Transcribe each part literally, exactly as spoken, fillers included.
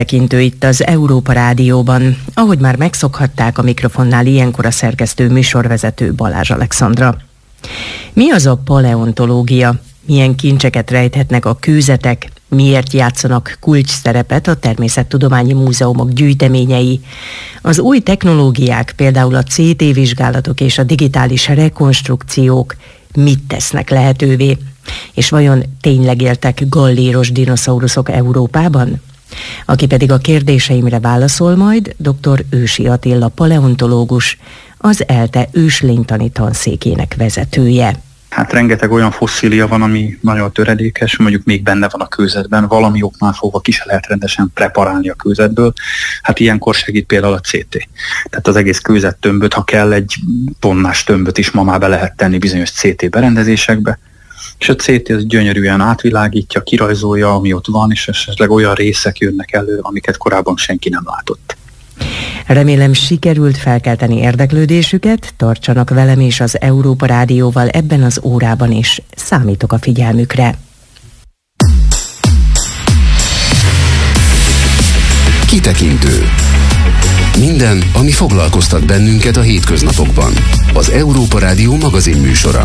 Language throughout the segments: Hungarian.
Tekintő itt az Európa Rádióban. Ahogy már megszokhatták, a mikrofonnál ilyenkor a szerkesztő műsorvezető Balázs Alexandra. Mi az a paleontológia? Milyen kincseket rejthetnek a kőzetek? Miért játszanak kulcs szerepet a természettudományi múzeumok gyűjteményei? Az új technológiák, például a cé té vizsgálatok és a digitális rekonstrukciók mit tesznek lehetővé? És vajon tényleg éltek galléros dinoszauruszok Európában? Aki pedig a kérdéseimre válaszol majd, dr. Ősi Attila paleontológus, az ELTE őslénytani tanszékének vezetője. Hát rengeteg olyan fosszília van, ami nagyon töredékes, mondjuk még benne van a kőzetben, valami oknál fogva ki se lehet rendesen preparálni a kőzetből. Hát ilyenkor segít például a cé té. Tehát az egész kőzettömböt, ha kell, egy tonnás tömböt is ma már be lehet tenni bizonyos cé té berendezésekbe, és a cé té az gyönyörűen átvilágítja, kirajzolja, ami ott van, és esetleg olyan részek jönnek elő, amiket korábban senki nem látott. Remélem, sikerült felkelteni érdeklődésüket, tartsanak velem és az Európa Rádióval ebben az órában is. Számítok a figyelmükre. Kitekintő. Minden, ami foglalkoztat bennünket a hétköznapokban. Az Európa Rádió magazin műsora.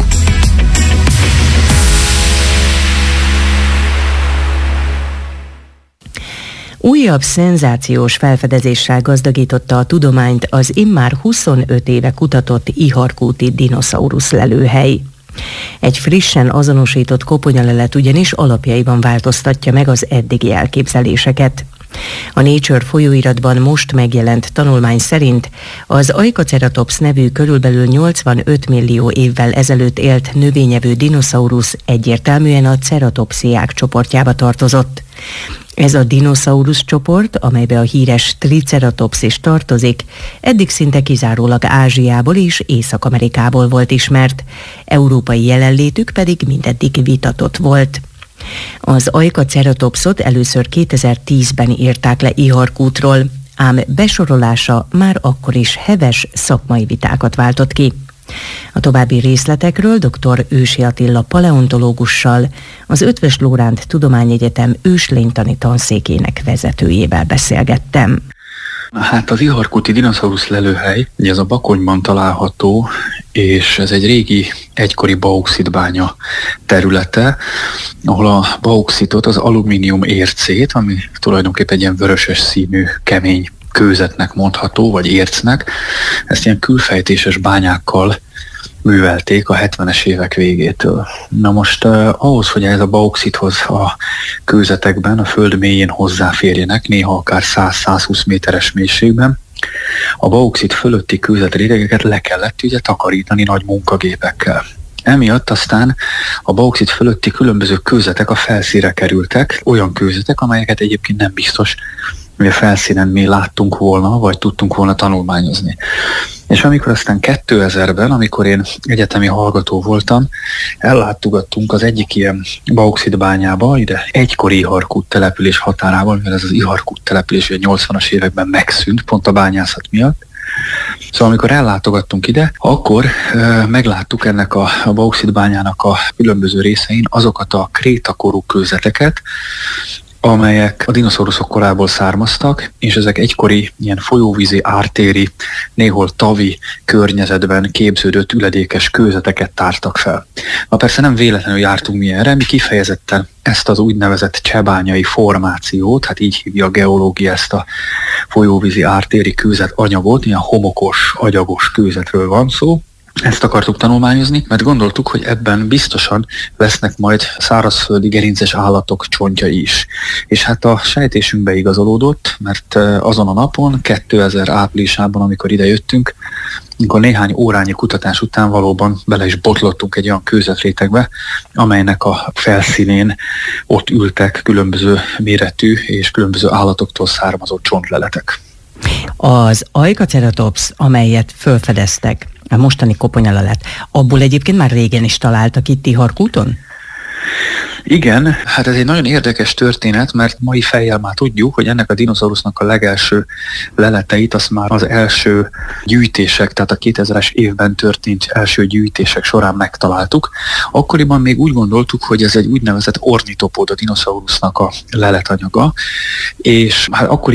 Újabb szenzációs felfedezéssel gazdagította a tudományt az immár huszonöt éve kutatott iharkúti dinoszaurusz lelőhely. Egy frissen azonosított koponyalelet ugyanis alapjaiban változtatja meg az eddigi elképzeléseket. A Nature folyóiratban most megjelent tanulmány szerint az Aicaceratops nevű körülbelül nyolcvanöt millió évvel ezelőtt élt növényevő dinoszaurusz egyértelműen a ceratopsziák csoportjába tartozott. Ez a dinoszaurusz csoport, amelybe a híres Triceratops is tartozik, eddig szinte kizárólag Ázsiából és Észak-Amerikából volt ismert, európai jelenlétük pedig mindeddig vitatott volt. Az Aicaceratopsot először kétezer-tízben írták le iharkútról, ám besorolása már akkor is heves szakmai vitákat váltott ki. A további részletekről dr. Ősi Attila paleontológussal, az Eötvös Loránd Tudományegyetem őslénytani tanszékének vezetőjével beszélgettem. Hát az iharkúti dinoszaurusz lelőhely, ugye ez a Bakonyban található, és ez egy régi, egykori bauxitbánya területe, ahol a bauxitot, az alumínium ércét, ami tulajdonképpen egy ilyen vöröses színű, kemény kőzetnek mondható, vagy ércnek, ezt ilyen külfejtéses bányákkal művelték a hetvenes évek végétől. Na most eh, ahhoz, hogy ez a bauxithoz a kőzetekben, a föld mélyén hozzáférjenek, néha akár száz-százhúsz méteres mélységben, a bauxit fölötti kőzetrétegeket le kellett ugye takarítani nagy munkagépekkel. Emiatt aztán a bauxit fölötti különböző kőzetek a felszínre kerültek, olyan kőzetek, amelyeket egyébként nem biztos, hogy a felszínen mi láttunk volna, vagy tudtunk volna tanulmányozni. És amikor aztán kétezerben, amikor én egyetemi hallgató voltam, ellátogattunk az egyik ilyen bauxitbányába, ide egykori iharkút település határában, mivel ez az iharkút település a nyolcvanas években megszűnt, pont a bányászat miatt. Szóval amikor ellátogattunk ide, akkor e, megláttuk ennek a, a bauxitbányának a különböző részein azokat a krétakorú kőzeteket, amelyek a dinoszauruszok korából származtak, és ezek egykori ilyen folyóvízi, ártéri, néhol tavi környezetben képződött üledékes kőzeteket tártak fel. Na persze nem véletlenül jártunk mi erre, mi kifejezetten ezt az úgynevezett csebányai formációt, hát így hívja a geológia ezt a folyóvízi, ártéri kőzet anyagot, ilyen homokos, agyagos kőzetről van szó. Ezt akartuk tanulmányozni, mert gondoltuk, hogy ebben biztosan vesznek majd szárazföldi gerinces állatok csontjai is. És hát a sejtésünkbe igazolódott, mert azon a napon, kétezer áprilisában, amikor ide jöttünk, amikor néhány órányi kutatás után valóban bele is botlottunk egy olyan kőzetrétegbe, amelynek a felszínén ott ültek különböző méretű és különböző állatoktól származó csontleletek. Az Aicaceratops, amelyet felfedeztek, a mostani koponyalelet, abból egyébként már régen is találtak itt Iharkúton? Igen, hát ez egy nagyon érdekes történet, mert mai fejjel már tudjuk, hogy ennek a dinoszaurusznak a legelső leleteit azt már az első gyűjtések, tehát a kétezres évben történt első gyűjtések során megtaláltuk. Akkoriban még úgy gondoltuk, hogy ez egy úgynevezett ornitopod, a dinoszaurusznak a leletanyaga, és hát akkor